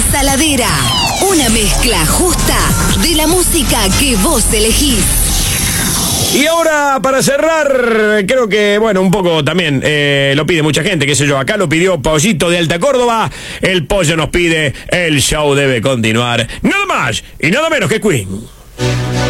Saladera. Una mezcla justa de la música que vos elegís. Y ahora, para cerrar, creo que, bueno, un poco también lo pide mucha gente, qué sé yo, acá lo pidió Pollito de Alta Córdoba, el Pollo nos pide, el show debe continuar, nada más y nada menos que Queen.